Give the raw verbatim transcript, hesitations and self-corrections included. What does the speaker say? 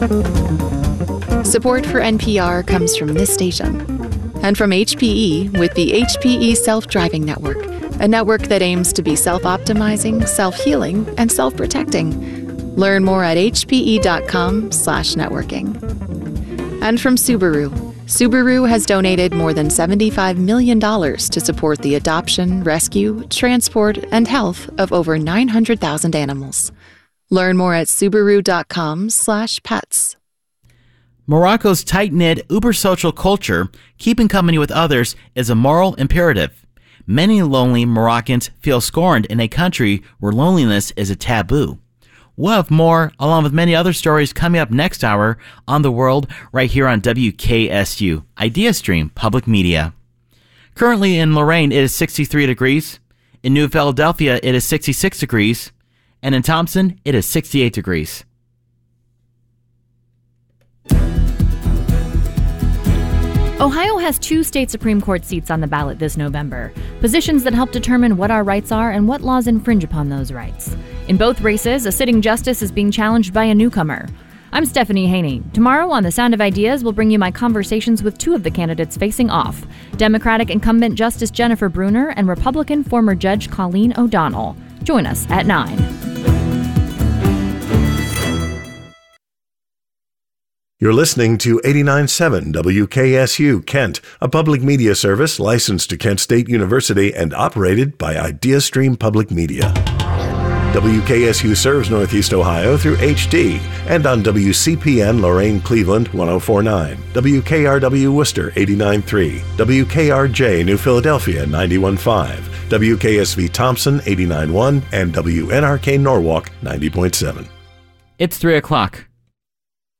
Support for N P R comes from this station and from H P E with the H P E Self-Driving Network, a network that aims to be self-optimizing, self-healing, and self-protecting. Learn more at hpe.com slash networking. And from Subaru. Subaru has donated more than seventy-five million dollars to support the adoption, rescue, transport, and health of over nine hundred thousand animals. Learn more at subaru.com slash pets. Morocco's tight-knit, uber-social culture, keeping company with others, is a moral imperative. Many lonely Moroccans feel scorned in a country where loneliness is a taboo. We'll have more, along with many other stories, coming up next hour on The World, right here on W K S U, IdeaStream Public Media. Currently in Lorain, it is sixty-three degrees. In New Philadelphia, it is sixty-six degrees. And in Thompson, it is sixty-eight degrees. Ohio has two state Supreme Court seats on the ballot this November, positions that help determine what our rights are and what laws infringe upon those rights. In both races, a sitting justice is being challenged by a newcomer. I'm Stephanie Haney. Tomorrow on The Sound of Ideas, we'll bring you my conversations with two of the candidates facing off, Democratic incumbent Justice Jennifer Brunner and Republican former Judge Colleen O'Donnell. Join us at nine. You're listening to eighty-nine point seven W K S U Kent, a public media service licensed to Kent State University and operated by IdeaStream Public Media. W K S U serves Northeast Ohio through H D and on W C P N Lorain Cleveland one oh four point nine, W K R W Worcester eighty-nine point three, W K R J New Philadelphia ninety-one point five, W K S V Thompson eighty-nine point one, and W N R K Norwalk ninety point seven. It's three o'clock.